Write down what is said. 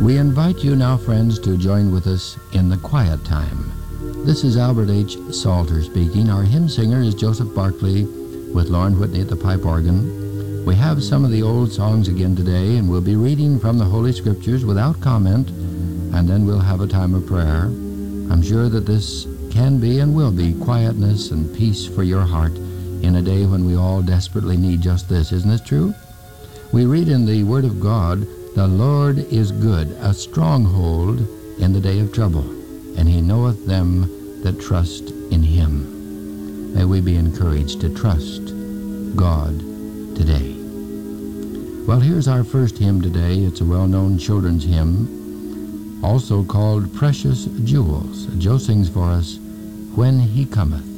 We invite you now, friends, to join with us in the quiet time. This is Albert H. Salter speaking. Our hymn singer is Joseph Barclay with Lauren Whitney at the pipe organ. We have some of the old songs again today, and we'll be reading from the Holy Scriptures without comment, and then we'll have a time of prayer. I'm sure that this can be and will be quietness and peace for your heart in a day when we all desperately need just this. Isn't it true? We read in the Word of God, "The Lord is good, a stronghold in the day of trouble, and he knoweth them that trust in him." May we be encouraged to trust God today. Well, here's our first hymn today. It's a well-known children's hymn, also called Precious Jewels. Joe sings for us, "When He Cometh."